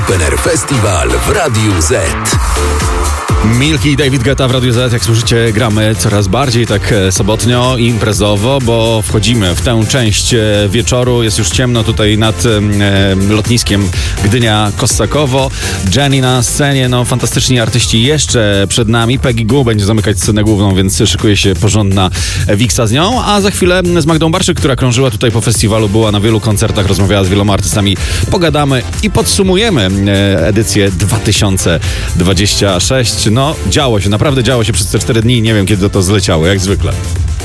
Open Air Festival w Radiu Z. Milki i David Guetta w Radiu Z. Jak słyszycie, gramy coraz bardziej tak sobotnio i imprezowo, bo wchodzimy w tę część wieczoru. Jest już ciemno tutaj nad lotniskiem Gdynia-Kossakowo. Jenny na scenie, no fantastyczni artyści jeszcze przed nami. Peggy Gou będzie zamykać scenę główną, więc szykuje się porządna wiksa z nią. A za chwilę z Magdą Barczyk, która krążyła tutaj po festiwalu, była na wielu koncertach, rozmawiała z wieloma artystami. Pogadamy i podsumujemy edycję 2026. No, działo się, naprawdę działo się przez te 4 dni. Nie wiem, kiedy to zleciało, jak zwykle.